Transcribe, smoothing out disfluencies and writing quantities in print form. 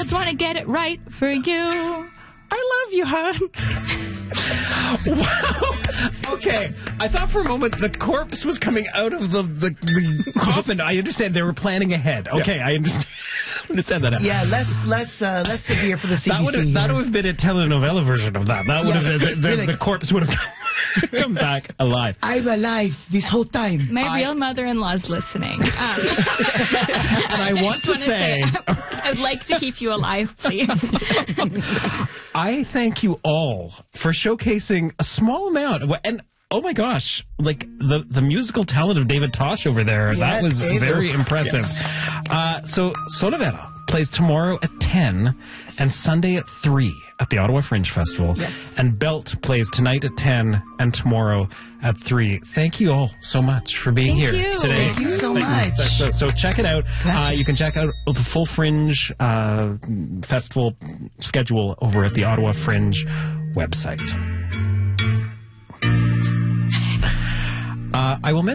just want to get it right for you. I love you, hon. Wow. Okay. I thought for a moment the corpse was coming out of the coffin. I understand they were planning ahead. Okay, I understand that. Yeah, less severe for the CBC. That would have been a telenovela version of that. That would have been the corpse would have come back alive. I'm alive this whole time. My real mother-in-law's listening. And I want to say I'd like to keep you alive, please. I thank you all for showcasing a small amount. And oh my gosh, like the musical talent of David Tosh over there. Yes, that was David. very impressive. Yes. So Sonavera plays tomorrow at 10 and Sunday at 3 at the Ottawa Fringe Festival. Yes. And Belt plays tonight at 10 and tomorrow at 3. Thank you all so much for being here today. Thank you so much. So check it out. Gracias. You can check out the full Fringe festival schedule over at the Ottawa Fringe website. I will mention